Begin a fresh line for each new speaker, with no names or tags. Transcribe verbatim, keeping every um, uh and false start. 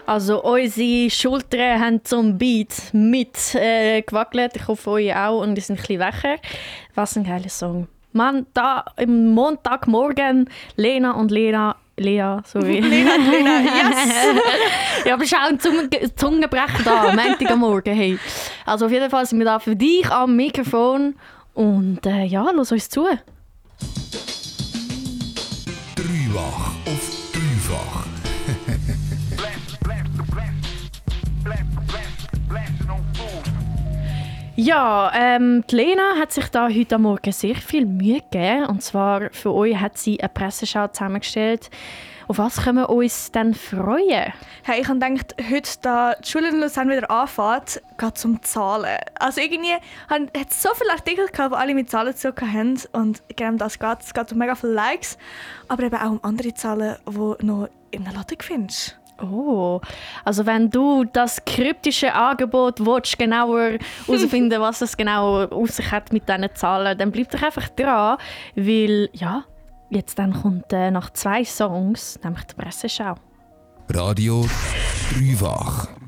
Also unsere Schultern haben zum Beat mit äh, gewackelt. Ich hoffe, euch auch. Und die sind ein bisschen wacher. Was ein geiler Song. Mann, da am Montagmorgen Lena und Lena... Lea, sorry.
Lena und Lena, yes!
Ja, aber schau, ein Zungen Zungenbrecher da, Montag am Morgen. Hey. Also auf jeden Fall sind wir da für dich am Mikrofon. Und äh, ja, lass uns zu.
Dreifach auf dreifach.
Ja, ähm, die Lena hat sich da heute am Morgen sehr viel Mühe gegeben. Und zwar für euch hat sie eine Presseschau zusammengestellt. Auf was können wir uns denn freuen?
Hey, ich habe gedacht, heute, da die Schule in Lausanne wieder anfängt, geht es um Zahlen. Also irgendwie hat es so viele Artikel gehabt, die alle mit Zahlen zu tun haben. Und genau um das geht es. Es geht um mega viele Likes, aber eben auch um andere Zahlen, die du noch in der Lotto findest.
Oh, also wenn du das kryptische Angebot willst, genauer herausfinden, was es genau auf sich hat mit diesen Zahlen, dann bleib doch einfach dran, weil ja, jetzt dann kommt äh, nach zwei Songs nämlich die Presseschau.
Radio dreifach.